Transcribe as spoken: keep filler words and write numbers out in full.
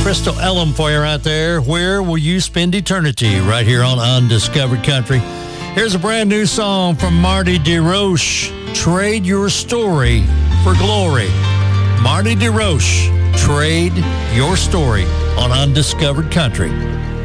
Crystal Ellum for you right there. Where will you spend eternity? Right here on Undiscovered Country. Here's a brand new song from Marty DeRoche. Trade Your Story for Glory. Marty DeRoche, Trade Your Story on Undiscovered Country.